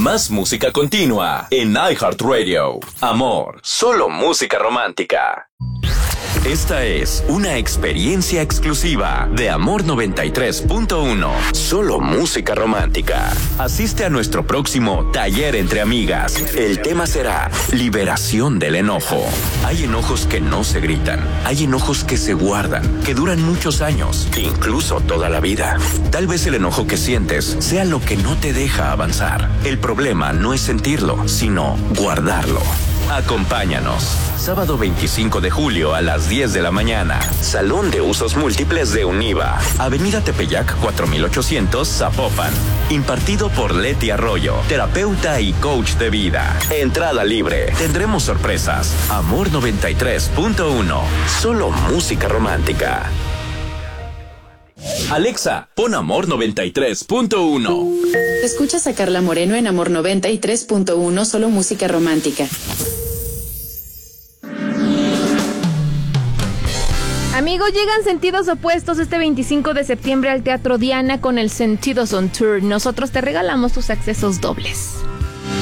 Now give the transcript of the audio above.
Más música continua en iHeartRadio. Amor, solo música romántica. Esta es una experiencia exclusiva de Amor 93.1. Solo música romántica. Asiste a nuestro próximo taller entre amigas. El tema será liberación del enojo. Hay enojos que no se gritan. Hay enojos que se guardan, que duran muchos años, incluso toda la vida. Tal vez el enojo que sientes sea lo que no te deja avanzar. El problema no es sentirlo, sino guardarlo. Acompáñanos. Sábado 25 de julio a las 10 de la mañana. Salón de Usos Múltiples de Univa. Avenida Tepeyac 4800, Zapopan. Impartido por Leti Arroyo, terapeuta y coach de vida. Entrada libre. Tendremos sorpresas. Amor 93.1. Solo música romántica. Alexa, pon Amor 93.1. Escuchas a Carla Moreno en Amor 93.1, solo música romántica. Amigos, llegan Sentidos Opuestos este 25 de septiembre al Teatro Diana con el Sentidos on Tour. Nosotros te regalamos tus accesos dobles.